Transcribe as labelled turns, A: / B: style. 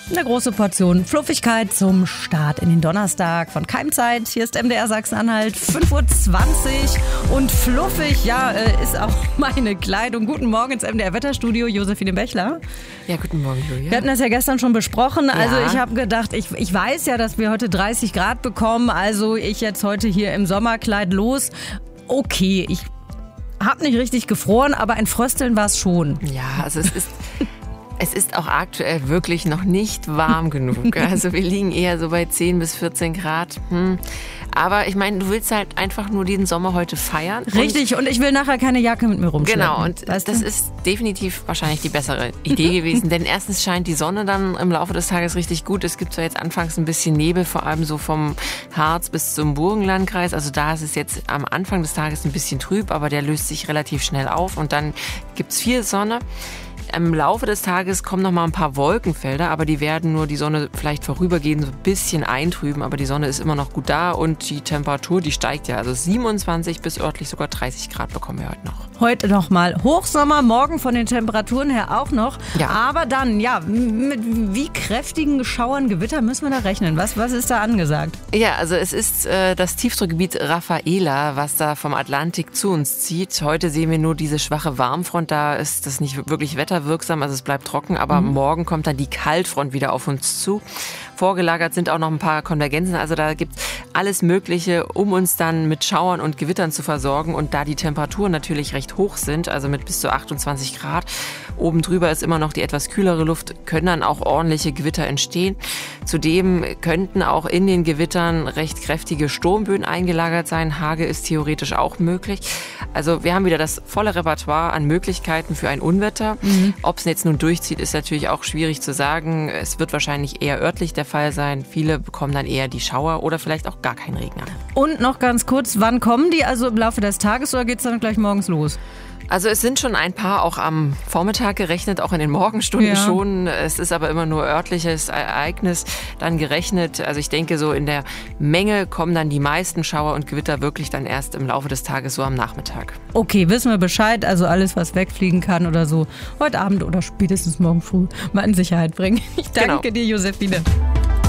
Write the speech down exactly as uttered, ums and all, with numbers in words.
A: Eine große Portion Fluffigkeit zum Start in den Donnerstag von Keimzeit. Hier ist M D R Sachsen-Anhalt, fünf Uhr zwanzig und fluffig, ja, ist auch meine Kleidung. Guten Morgen ins M D R Wetterstudio, Josephine Bechler.
B: Ja, guten Morgen, Julia.
A: Wir hatten das ja gestern schon besprochen.
B: Ja.
A: Also ich habe gedacht, ich, ich weiß ja, dass wir heute dreißig Grad bekommen. Also ich jetzt heute hier im Sommerkleid los. Okay, ich habe nicht richtig gefroren, aber ein Frösteln war es schon.
B: Ja, also es ist... Es ist auch aktuell wirklich noch nicht warm genug. Also wir liegen eher so bei zehn bis vierzehn Grad. Hm. Aber ich meine, du willst halt einfach nur diesen Sommer heute feiern.
A: Richtig, und, und ich will nachher keine Jacke mit mir rumschleppen.
B: Genau, und weißt das du? Ist definitiv wahrscheinlich die bessere Idee gewesen. Denn erstens scheint die Sonne dann im Laufe des Tages richtig gut. Es gibt zwar jetzt anfangs ein bisschen Nebel, vor allem so vom Harz bis zum Burgenlandkreis. Also da ist es jetzt am Anfang des Tages ein bisschen trüb, aber der löst sich relativ schnell auf. Und dann gibt's viel Sonne. Im Laufe des Tages kommen noch mal ein paar Wolkenfelder, aber die werden nur die Sonne vielleicht vorübergehend so ein bisschen eintrüben, aber die Sonne ist immer noch gut da und die Temperatur, die steigt ja. Also siebenundzwanzig bis örtlich sogar dreißig Grad bekommen wir heute noch.
A: Heute noch mal Hochsommer, morgen von den Temperaturen her auch noch.
B: Ja.
A: Aber dann, ja, mit wie kräftigen Schauern, Gewitter müssen wir da rechnen? Was, was ist da angesagt?
B: Ja, also es ist äh, das Tiefdruckgebiet Rafaela, was da vom Atlantik zu uns zieht. Heute sehen wir nur diese schwache Warmfront, da ist das nicht wirklich wetterwirksam, also es bleibt trocken, aber mhm. morgen kommt dann die Kaltfront wieder auf uns zu. Vorgelagert sind auch noch ein paar Konvergenzen, also da gibt es alles Mögliche, um uns dann mit Schauern und Gewittern zu versorgen. Und da die Temperaturen natürlich recht hoch sind, also mit bis zu achtundzwanzig Grad, oben drüber ist immer noch die etwas kühlere Luft, können dann auch ordentliche Gewitter entstehen. Zudem könnten auch in den Gewittern recht kräftige Sturmböen eingelagert sein. Hagel ist theoretisch auch möglich. Also wir haben wieder das volle Repertoire an Möglichkeiten für ein Unwetter. Mhm. Ob es jetzt nun durchzieht, ist natürlich auch schwierig zu sagen. Es wird wahrscheinlich eher örtlich der Fall sein. Viele bekommen dann eher die Schauer oder vielleicht auch gar keinen Regen ab.
A: Und noch ganz kurz, wann kommen die? Also im Laufe des Tages oder geht es dann gleich morgens los?
B: Also es sind schon ein paar auch am Vormittag gerechnet, auch in den Morgenstunden ja. schon. Es ist aber immer nur örtliches Ereignis dann gerechnet. Also ich denke, so in der Menge kommen dann die meisten Schauer und Gewitter wirklich dann erst im Laufe des Tages, so am Nachmittag.
A: Okay, wissen wir Bescheid. Also alles, was wegfliegen kann oder so, heute Abend oder spätestens morgen früh mal in Sicherheit bringen. Ich danke genau. dir, Josephine.